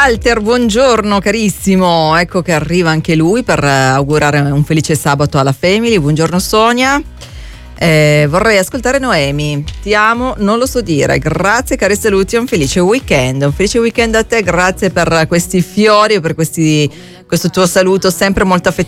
Walter, buongiorno carissimo, ecco che arriva anche lui per augurare un felice sabato alla Family. Buongiorno Sonia. Vorrei ascoltare Noemi, ti amo, non lo so dire, grazie, cari saluti, un felice weekend a te, grazie per questi fiori e per questo tuo saluto sempre molto affettuoso